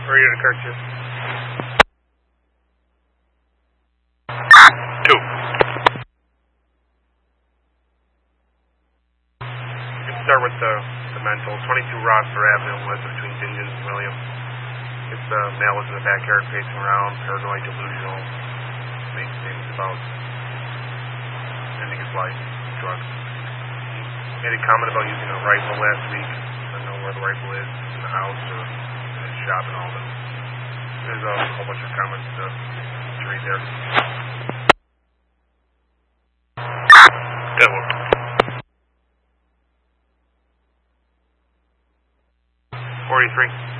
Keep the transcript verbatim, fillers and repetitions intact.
Radio to Kirk two. Two. You can start with the, the mental. twenty-two Roster Avenue, west between Dingens and William. It's the uh, male was in the backyard facing around, paranoid, delusional, making statements about ending his life, drugs. He made a comment about using a rifle last week. I don't know where the rifle is, in the house or in his shop in Alden. There's a whole bunch of comments to, to read there. Good one. forty-three.